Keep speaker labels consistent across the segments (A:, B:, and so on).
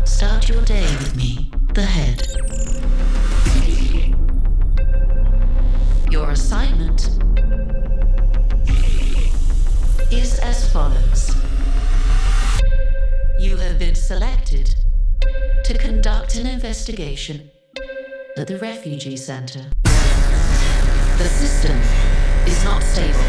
A: Start your day with me, the head. Your assignment is as follows. You have been selected to conduct an investigation at the refugee center. The system is not stable.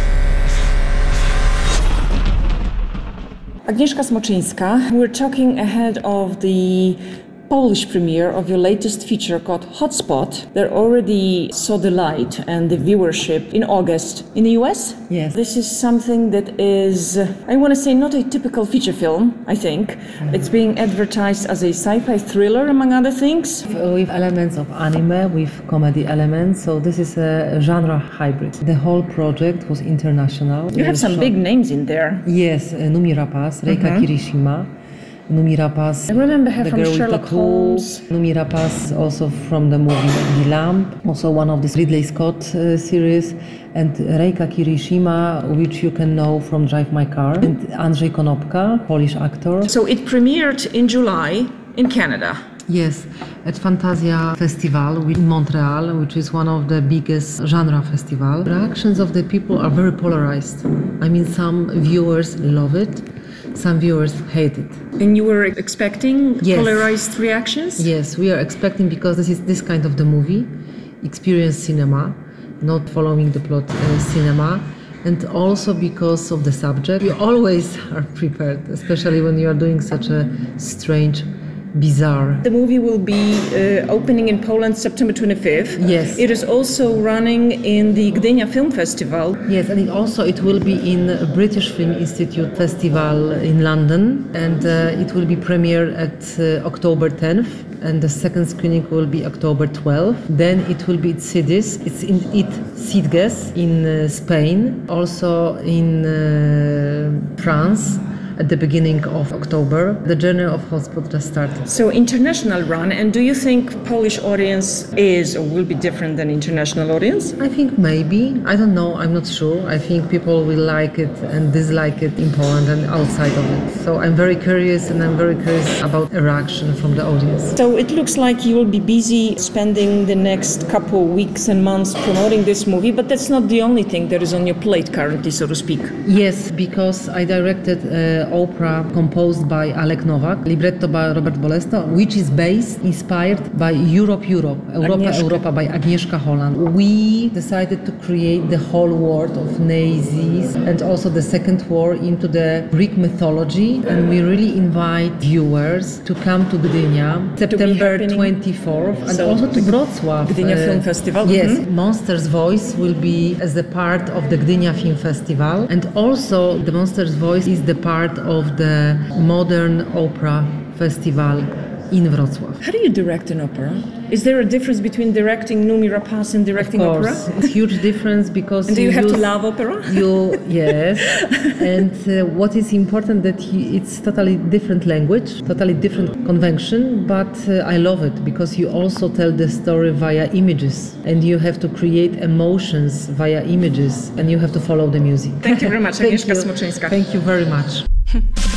B: Agnieszka Smoczyńska, we're talking ahead of the Polish premiere of your latest feature called Hotspot. They already saw the light and the viewership in August in the US.
C: Yes.
B: This is something that is, I want to say, not a typical feature film, I think. It's being advertised as a sci-fi thriller, among other things.
C: With elements of anime, with comedy elements, so this is a genre hybrid. The whole project was international.
B: You have some big names in there.
C: Yes, Noomi Rapace, Reika Kirishima. Noomi Rapace,
B: I remember her
C: the
B: from
C: girl with
B: Sherlock
C: the tattoo.
B: Holmes.
C: Noomi Rapace also from the movie The Lamp, also one of the Ridley Scott series, and Reika Kirishima, which you can know from Drive My Car, and Andrzej Konopka, Polish actor.
B: So it premiered in July in Canada.
C: Yes, at Fantasia Festival in Montreal, which is one of the biggest genre festival. Reactions of the people are very polarized. I mean, some viewers love it, some viewers hate it.
B: And you were expecting
C: Yes.
B: polarized reactions?
C: Yes, we are expecting, because this is this kind of the movie, experience cinema, not following the plot cinema, and also because of the subject. You always are prepared, especially when you are doing such a strange, bizarre.
B: The movie will be opening in Poland September 25th.
C: Yes.
B: It is also running in the Gdynia Film Festival.
C: Yes, and it will be in British Film Institute Festival in London, and it will be premiered at October 10th, and the second screening will be October 12th. Then it will be at Sitges, Sitges in Spain, also in France at the beginning of October. The journey of Hotspot just started.
B: So international run, and do you think Polish audience is or will be different than international audience?
C: I think maybe. I don't know. I'm not sure. I think people will like it and dislike it in Poland and outside of it. So I'm very curious, and I'm very curious about a reaction from the audience.
B: So it looks like you will be busy spending the next couple weeks and months promoting this movie, but that's not the only thing that is on your plate currently, so to speak.
C: Yes, because I directed opera composed by Alek Nowak, libretto by Robert Bolesto, which is inspired by Europa, Europa by Agnieszka Holland. We decided to create the whole world of Nazis and also the Second War into the Greek mythology, and we really invite viewers to come to Gdynia September 24th, and
B: So
C: also to Wrocław.
B: Gdynia Film Festival.
C: Yes, Monster's Voice will be as a part of the Gdynia Film Festival, and also the Monster's Voice is the part of the Modern Opera Festival in Wrocław.
B: How do you direct an opera? Is there a difference between directing Noomi Rapace and directing
C: Of
B: opera?
C: course, it's a huge difference, because
B: And do you have to love opera?
C: Yes, and what is important that it's totally different language, totally different convention, but I love it because you also tell the story via images, and you have to create emotions via images, and you have to follow the music.
B: Thank you very much,
C: Thank
B: Agnieszka
C: you.
B: Smoczyńska.
C: Thank you very much.